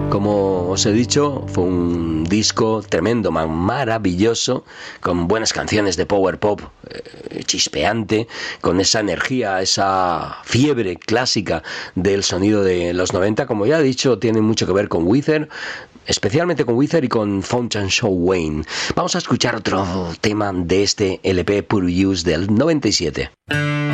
Como os he dicho, fue un disco tremendo, maravilloso, con buenas canciones de power pop, chispeante, con esa energía, esa fiebre clásica del sonido de los 90. Como ya he dicho, tiene mucho que ver con Weezer, especialmente con Weezer y con Fountain Show Wayne. Vamos a escuchar otro tema de este LP Pure Use del 97.